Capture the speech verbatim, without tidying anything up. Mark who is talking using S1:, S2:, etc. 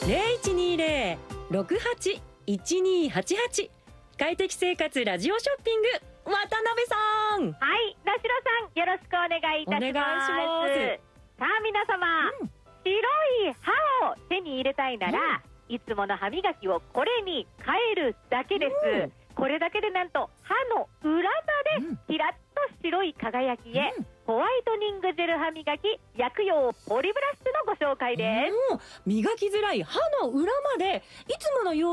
S1: ゼロいちにゼロ ろくはち いちにはちはち。快適生活ラジオショッピング、渡辺さん。
S2: はい、田代さん、よろしくお願いいたします。
S1: お願いします。
S2: さあ皆様、うん、白い歯を手に入れたいなら、うん、いつもの歯磨きをこれに変えるだけです、うん、これだけでなんと歯の裏までキラッと白い輝きへ、うん、ホワイトニングジェル歯磨き薬用ポリブラシのご紹介です。
S1: うん、磨きづらい歯の裏までいつものよう